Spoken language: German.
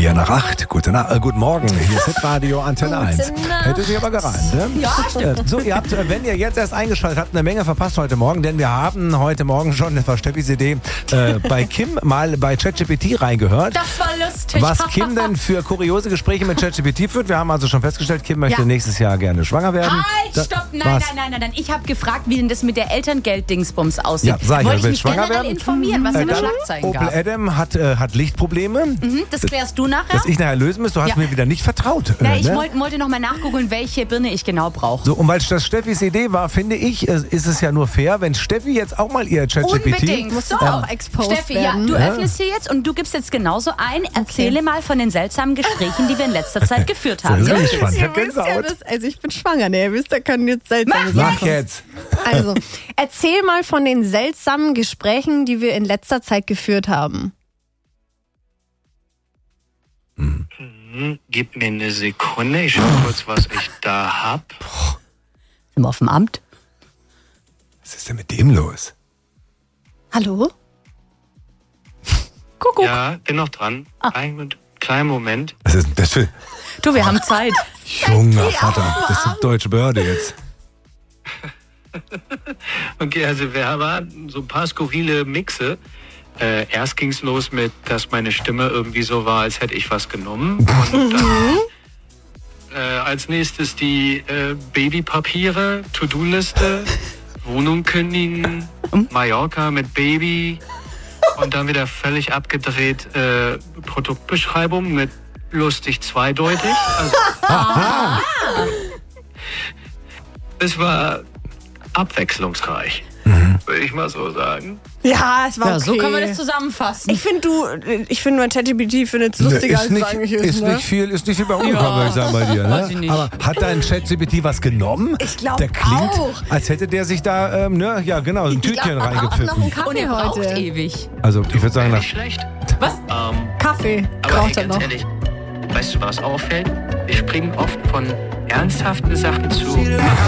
4:08. Guten Morgen. Hier ist Hitradio Antenne 1. Hätte sich aber gereimt, ne? Ja, stimmt. So, ihr habt, wenn ihr jetzt erst eingeschaltet habt, eine Menge verpasst heute Morgen, denn wir haben heute Morgen schon, das war Steffis Idee, bei Kim mal bei ChatGPT reingehört. Das war lustig. Was Kim denn für kuriose Gespräche mit ChatGPT führt. Wir haben also schon festgestellt, Kim möchte nächstes Jahr gerne schwanger werden. Halt, stopp, nein. Ich habe gefragt, wie denn das mit der Elterngelddingsbums aussieht. Ja, sag ich, wollte ich will mich schwanger generell werden? informieren, was für Dann Schlagzeilen Opel gab. Adam hat Lichtprobleme. Das klärst du nachher? Das ich nachher lösen muss. Du hast mir wieder nicht vertraut. Na, ich ne? wollte noch mal nachgoogeln, welche Birne ich genau brauche. So, und weil das Steffis Idee war, finde ich, ist es ja nur fair, wenn Steffi jetzt auch mal ihr ChatGPT... Unbedingt. Muss So, auch exposed Steffi, werden. du öffnest hier jetzt und du gibst jetzt genauso ein. Erzähle mal von den seltsamen Gesprächen, die wir in letzter Zeit geführt haben. So, ich spannend. Ich hab Ihr wisst ja, Gänsehaut. also ich bin schwanger, ne? Ihr wisst, da können jetzt seltsame Mach Sachen. jetzt. Also, erzähl mal von den seltsamen Gesprächen, die wir in letzter Zeit geführt haben. Gib mir eine Sekunde, ich schau kurz, was ich da hab. Sind wir auf dem Amt? Was ist denn mit dem los? Hallo? Kuckuck. Ja, bin noch dran. Kleinen Moment. Was ist denn das für... Du, wir haben Zeit. Junger Vater, das ist eine deutsche Behörde jetzt. Okay, also wir haben so ein paar skurrile Mixe. Erst ging's los mit, dass meine Stimme irgendwie so war, als hätte ich was genommen. Und dann als nächstes die Babypapiere, To-Do-Liste, Wohnung kündigen, Mallorca mit Baby und dann wieder völlig abgedreht Produktbeschreibung mit lustig zweideutig. Also, es war abwechslungsreich, würde ich mal so sagen. Ja, es war Ja, okay. so können wir das zusammenfassen. Ich finde, mein ChatGPT findet es lustiger, als es eigentlich ist. Ist Ne? nicht viel bei umgekommen, würde ich sagen, bei dir. Ne? Weiß ich nicht. Aber hat dein ChatGPT was genommen? Ich glaub Der klingt, auch. als hätte der sich da, ein Tütchen noch reingepfiffen. einen Und Kaffee er braucht heute. ewig. Also, ich würde sagen, Nicht schlecht. Was? Kaffee Aber ey, braucht er ganz noch. ehrlich, weißt du, was auffällt? Wir springen oft von ernsthaften Sachen zu